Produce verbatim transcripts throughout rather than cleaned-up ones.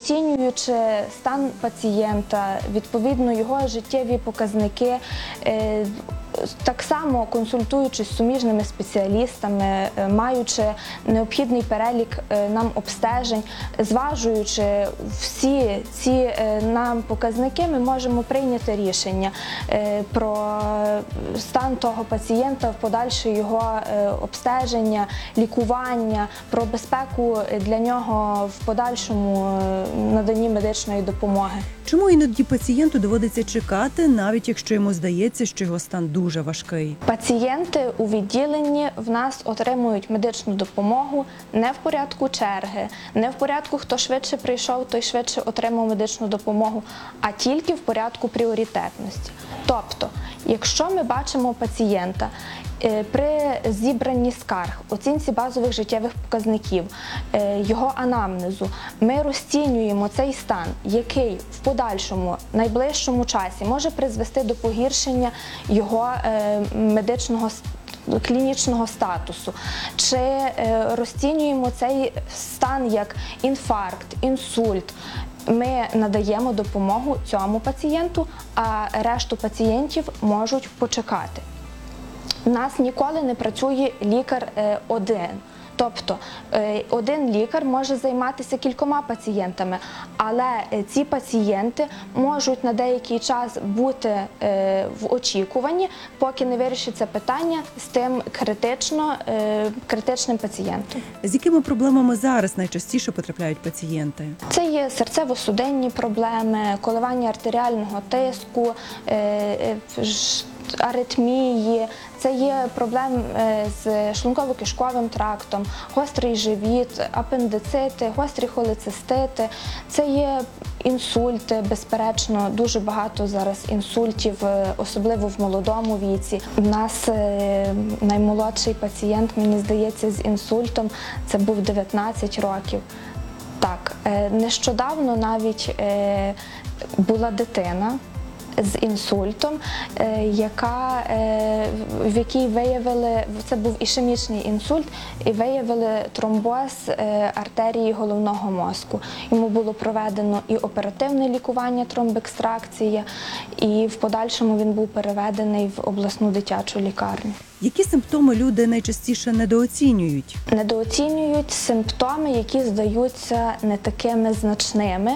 оцінюючи стан пацієнта, відповідно його життєві показники, так само консультуючись з суміжними спеціалістами, маючи необхідний перелік нам обстежень, зважуючи всі ці нам показники, ми можемо прийняти рішення про стан того пацієнта, в подальше його обстеження, лікування, про безпеку для нього в подальшому наданні медичної допомоги. Чому іноді пацієнту доводиться чекати, навіть якщо йому здається, що його стан дуже важкий? Пацієнти у відділенні в нас отримують медичну допомогу не в порядку черги, не в порядку, хто швидше прийшов, той швидше отримав медичну допомогу, а тільки в порядку пріоритетності. Тобто, якщо ми бачимо пацієнта, при зібранні скарг, оцінці базових життєвих показників, його анамнезу, ми розцінюємо цей стан, який в подальшому, найближчому часі може призвести до погіршення його медичного клінічного статусу, чи розцінюємо цей стан як інфаркт, інсульт, ми надаємо допомогу цьому пацієнту, а решту пацієнтів можуть почекати. У нас ніколи не працює лікар один. Тобто один лікар може займатися кількома пацієнтами, але ці пацієнти можуть на деякий час бути в очікуванні, поки не вирішиться питання з тим критично, критичним пацієнтом. З якими проблемами зараз найчастіше потрапляють пацієнти? Це є серцево-судинні проблеми, коливання артеріального тиску, аритмії, це є проблеми з шлунково-кишковим трактом, гострий живіт, апендицити, гострі холецистити, це є інсульти, безперечно, дуже багато зараз інсультів, особливо в молодому віці. У нас наймолодший пацієнт, мені здається, з інсультом, це був дев'ятнадцять років. Так, нещодавно навіть була дитина з інсультом, яка, в якій виявили, це був ішемічний інсульт, і виявили тромбоз артерії головного мозку. Йому було проведено і оперативне лікування, тромбекстракція, і в подальшому він був переведений в обласну дитячу лікарню. Які симптоми люди найчастіше недооцінюють? Недооцінюють симптоми, які здаються не такими значними.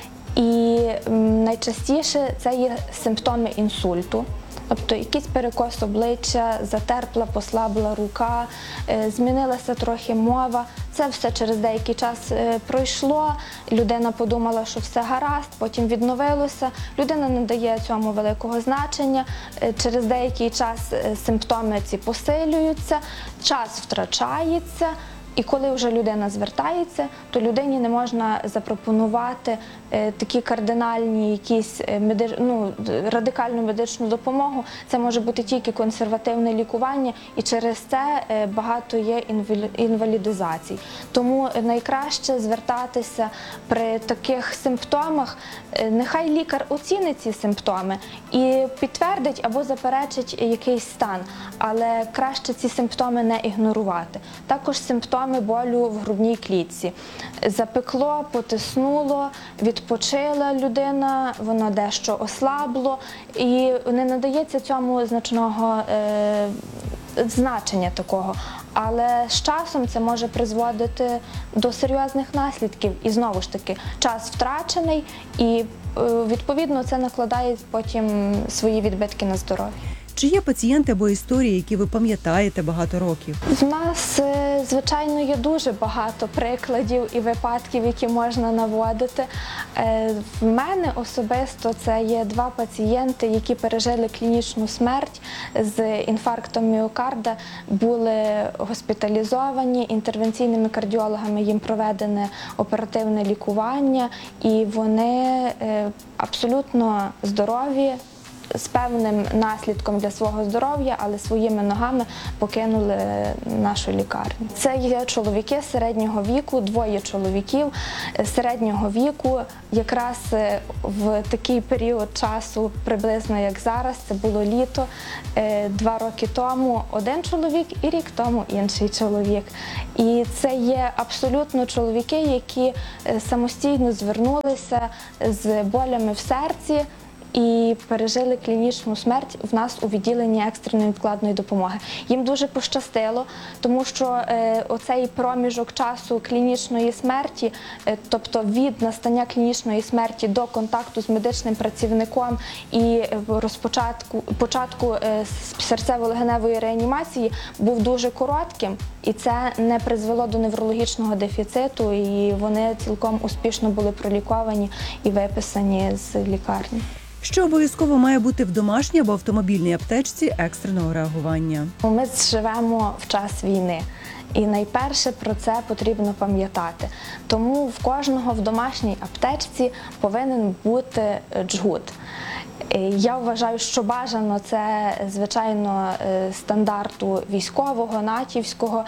І найчастіше це є симптоми інсульту, тобто якийсь перекос обличчя, затерпла, послабла рука, змінилася трохи мова. Це все через деякий час пройшло, людина подумала, що все гаразд, потім відновилося, людина не дає цьому великого значення, через деякий час симптоми ці посилюються, час втрачається. І коли вже людина звертається, то людині не можна запропонувати е, такі кардинальні, якісь меди... ну, радикальну медичну допомогу. Це може бути тільки консервативне лікування, і через це е, багато є інвалі... інвалідизацій. Тому найкраще звертатися при таких симптомах. Е, нехай лікар оцінить ці симптоми і підтвердить або заперечить якийсь стан, але краще ці симптоми не ігнорувати. Також симптоми болю в грудній клітці. Запекло, потиснуло, відпочила людина, воно дещо ослабло і не надається цьому значного е, значення такого. Але з часом це може призводити до серйозних наслідків. І знову ж таки, час втрачений і відповідно це накладає потім свої відбитки на здоров'я. Чи є пацієнти або історії, які ви пам'ятаєте багато років? В нас, звичайно, є дуже багато прикладів і випадків, які можна наводити. В мене особисто це є два пацієнти, які пережили клінічну смерть з інфарктом міокарда, були госпіталізовані, інтервенційними кардіологами їм проведене оперативне лікування, і вони абсолютно здорові, з певним наслідком для свого здоров'я, але своїми ногами покинули нашу лікарню. Це є чоловіки середнього віку, двоє чоловіків середнього віку. Якраз в такий період часу, приблизно як зараз, це було літо, два роки тому один чоловік і рік тому інший чоловік. І це є абсолютно чоловіки, які самостійно звернулися з болями в серці і пережили клінічну смерть в нас у відділенні екстреної невідкладної допомоги. Їм дуже пощастило, тому що е, оцей проміжок часу клінічної смерті, е, тобто від настання клінічної смерті до контакту з медичним працівником і розпочатку початку е, серцево-легеневої реанімації, був дуже коротким, і це не призвело до неврологічного дефіциту, і вони цілком успішно були проліковані і виписані з лікарні. Що обов'язково має бути в домашній або автомобільній аптечці екстреного реагування? Ми живемо в час війни, і найперше про це потрібно пам'ятати. Тому в кожного в домашній аптечці повинен бути джгут. Я вважаю, що бажано це, звичайно, стандарту військового, натівського,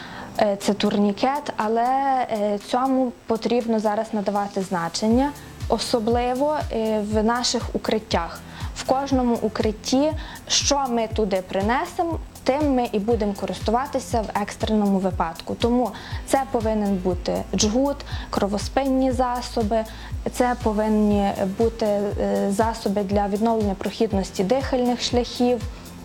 це турнікет, але цьому потрібно зараз надавати значення, особливо в наших укриттях. В кожному укритті, що ми туди принесемо, тим ми і будемо користуватися в екстреному випадку. Тому це повинен бути джгут, кровоспинні засоби, це повинні бути засоби для відновлення прохідності дихальних шляхів,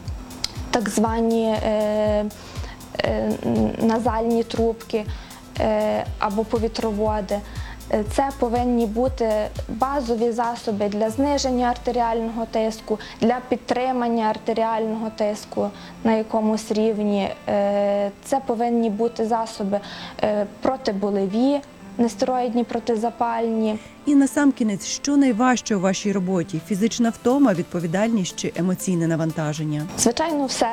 так звані е, е, назальні трубки е, або повітроводи. Це повинні бути базові засоби для зниження артеріального тиску, для підтримання артеріального тиску на якомусь рівні. Це повинні бути засоби протиболеві, нестероїдні протизапальні. І насамкінець, що найважче у вашій роботі? Фізична втома, відповідальність чи емоційне навантаження? Звичайно, все,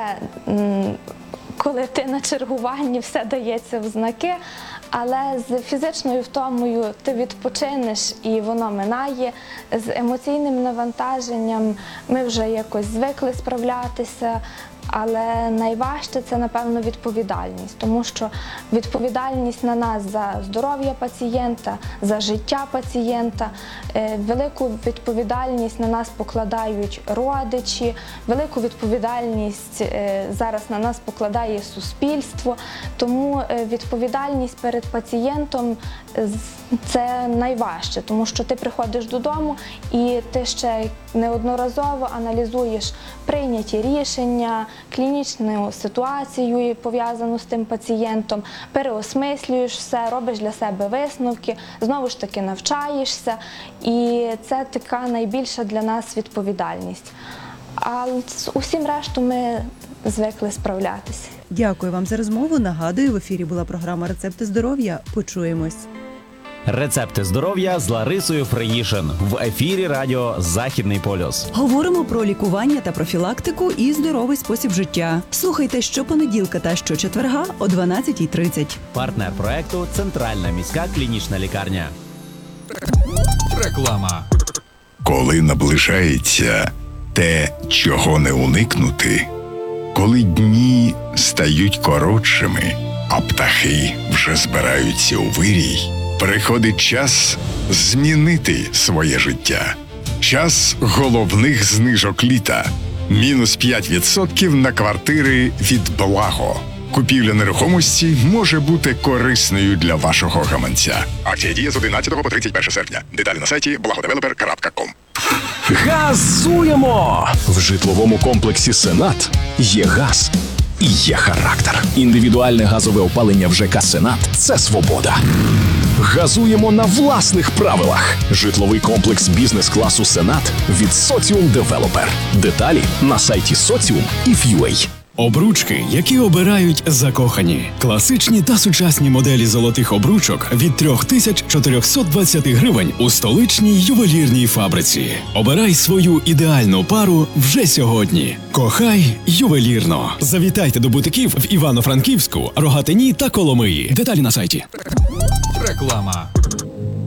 коли ти на чергуванні, все дається в знаки, але з фізичною втомою ти відпочинеш і воно минає. З емоційним навантаженням ми вже якось звикли справлятися, але найважче – це, напевно, відповідальність, тому що відповідальність на нас за здоров'я пацієнта, за життя пацієнта, велику відповідальність на нас покладають родичі, велику відповідальність зараз на нас покладає суспільство, тому відповідальність перед пацієнтом – це найважче, тому що ти приходиш додому і ти ще неодноразово аналізуєш прийняті рішення, клінічну ситуацію, пов'язану з тим пацієнтом, переосмислюєш все, робиш для себе висновки, знову ж таки навчаєшся, і це така найбільша для нас відповідальність. А з усім решту ми звикли справлятися. Дякую вам за розмову. Нагадую, в ефірі була програма «Рецепти здоров'я». Почуємось. Рецепти здоров'я з Ларисою Фреїшин в ефірі радіо «Західний полюс». Говоримо про лікування та профілактику і здоровий спосіб життя. Слухайте щопонеділка та щочетверга о дванадцятій тридцять. Партнер проекту «Центральна міська клінічна лікарня». Реклама. Коли наближається те, чого не уникнути, коли дні стають коротшими, а птахи вже збираються у вирій, приходить час змінити своє життя. Час головних знижок літа. Мінус п'ять відсотків на квартири від Благо. Купівля нерухомості може бути корисною для вашого гаманця. Акція діє з одинадцятого по тридцять перше серпня. Деталі на сайті благодевелопер крапка ком. Газуємо! В житловому комплексі «Сенат» є газ і є характер. Індивідуальне газове опалення в ЖК «Сенат» – це свобода. Газуємо на власних правилах. Житловий комплекс бізнес-класу «Сенат» від Соціум Девелопер. Деталі на сайті соціум і ю ей. Обручки, які обирають закохані. Класичні та сучасні моделі золотих обручок від три тисячі чотириста двадцять гривень у столичній ювелірній фабриці. Обирай свою ідеальну пару вже сьогодні. Кохай ювелірно. Завітайте до бутиків в Івано-Франківську, Рогатині та Коломиї. Деталі на сайті. Реклама.